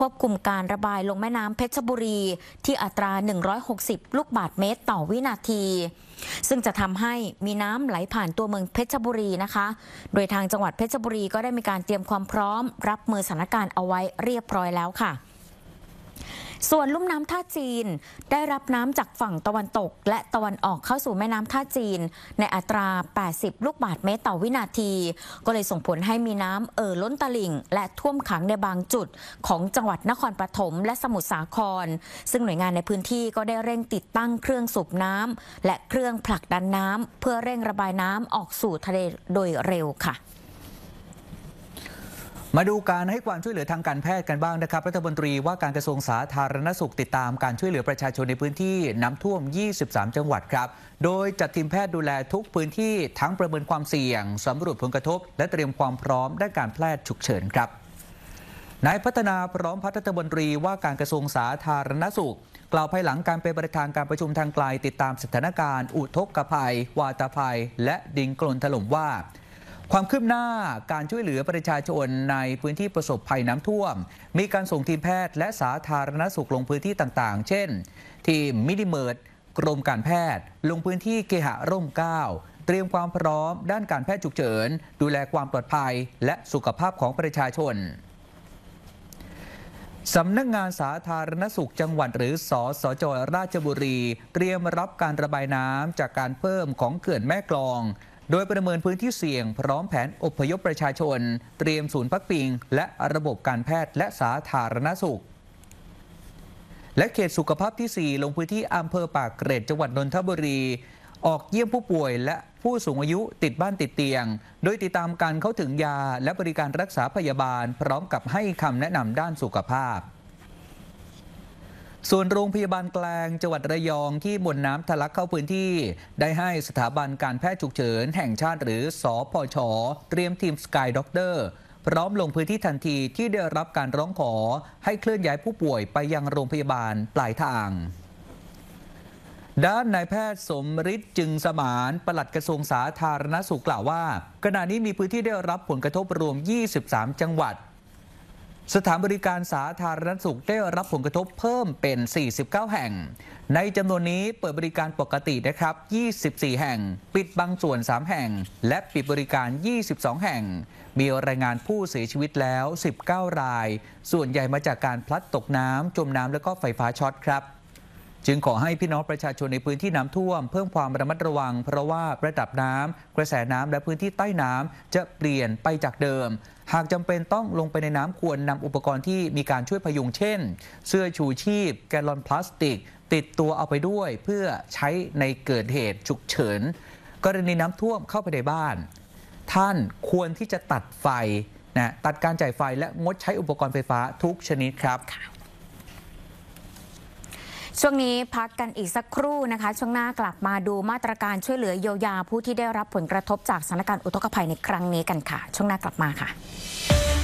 ควบคุมการระบายลงแม่น้ำเพชรบุรีที่อัตรา 160 ลูกบาศก์เมตรต่อวินาที ซึ่งจะทำให้มีน้ำไหลผ่านตัวเมืองเพชรบุรีนะคะ โดยทางจังหวัดเพชรบุรีก็ได้มีการเตรียมความพร้อมรับมือสถานการณ์เอาไว้เรียบร้อยแล้วค่ะ ส่วนลุ่มน้ำท่าจีนได้รับน้ำจากฝั่งตะวันตกและตะวันออกเข้าสู่แม่น้ำท่าจีนในอัตรา 80 ลูกบาศก์เมตรต่อวินาที ก็เลยส่งผลให้มีน้ำล้นตลิ่งและท่วมขังในบางจุดของจังหวัดนครปฐมและสมุทรสาคร ซึ่งหน่วยงานในพื้นที่ก็ได้เร่งติดตั้งเครื่องสูบน้ำและเครื่องผลักดันน้ำเพื่อเร่งระบายน้ำออกสู่ทะเลโดยเร็วค่ะมาดูการให้ความช่วยเหลือทางการแพทย์กันบ้างนะครับรัฐมนตรีว่าการกระทรวงสาธารณสุขติดตามการช่วยเหลือประชาชนในพื้นที่น้ำท่วม 23 จังหวัดครับโดยจัดทีมแพทย์ดูแลทุกพื้นที่ทั้งประเมินความเสี่ยงสำรวจผลกระทบและเตรียมความพร้อมด้านการแพทย์ฉุกเฉินครับนายพัฒนาพร้อมพัฒน์รัฐมนตรีว่าการกระทรวงสาธารณสุขกล่าวภายหลังการเป็นประธานการประชุมทางไกลติดตามสถานการณ์อุทกภัยวาตภัยและดินโคลนถล่มว่าความคืบหน้าการช่วยเหลือประชาชนในพื้นที่ประสบภัยน้ำท่วมมีการส่งทีมแพทย์และสาธารณสุขลงพื้นที่ต่างๆเช่นทีมมินิเมิร์ดกรมการแพทย์ลงพื้นที่เคหะร่มเกล้าเตรียมความพร้อมด้านการแพทย์ฉุกเฉินดูแลความปลอดภัยและสุขภาพของประชาชนสำนักงานสาธารณสุขจังหวัดหรือสสจ.ราชบุรีเตรียมรับการระบายน้ำจากการเพิ่มของเขื่อนแม่กลองโดยประเมินพื้นที่เสี่ยงพร้อมแผนอพยพประชาชนเตรียมศูนย์พักพิงและระบบการแพทย์และสาธารณสุขและเขตสุขภาพที่ 4 ลงพื้นที่อำเภอปากเกร็ดจังหวัดนนทบุรีออกเยี่ยมผู้ป่วยและผู้สูงอายุติดบ้านติดเตียงโดยติดตามการเข้าถึงยาและบริการรักษาพยาบาลพร้อมกับให้คำแนะนำด้านสุขภาพส่วนโรงพยาบาลกลางจังหวัดระยองที่มวลน้ำทะลักเข้าพื้นที่ได้ให้สถาบันการแพทย์ฉุกเฉินแห่งชาติหรือสพช.เตรียมทีมสกายด็อกเตอร์พร้อมลงพื้นที่ทันทีที่ได้รับการร้องขอให้เคลื่อนย้ายผู้ป่วยไปยังโรงพยาบาลปลายทางด้านนายแพทย์สมฤทธิ์จึงสมานปลัดกระทรวงสาธารณสุขกล่าวว่าขณะนี้มีพื้นที่ได้รับผลกระทบรวม 23 จังหวัดสถานบริการสาธารณสุขได้รับผลกระทบเพิ่มเป็น 49 แห่งในจำนวนนี้เปิดบริการปกตินะครับ 24 แห่งปิดบางส่วน 3 แห่งและปิดบริการ 22 แห่งมีรายงานผู้เสียชีวิตแล้ว 19 รายส่วนใหญ่มาจากการพลัดตกน้ำจมน้ำและก็ไฟฟ้าช็อตครับจึงขอให้พี่น้องประชาชนในพื้นที่น้ำท่วมเพิ่มความระมัดระวังเพราะว่าระดับน้ำกระแสน้ำและพื้นที่ใต้น้ำจะเปลี่ยนไปจากเดิมหากจำเป็นต้องลงไปในน้ำควรนำอุปกรณ์ที่มีการช่วยพยุงเช่นเสื้อชูชีพแกลลอนพลาสติกติดตัวเอาไปด้วยเพื่อใช้ในเกิดเหตุฉุกเฉินกรณีน้ำท่วมเข้าไปในบ้านท่านควรที่จะตัดไฟตัดการจ่ายไฟและงดใช้อุปกรณ์ไฟฟ้าทุกชนิดครับช่วงนี้พักกันอีกสักครู่นะคะช่วงหน้ากลับมาดูมาตรการช่วยเหลือเยียวยาผู้ที่ได้รับผลกระทบจากสถานการณ์อุทกภัยในครั้งนี้กันค่ะช่วงหน้ากลับมาค่ะ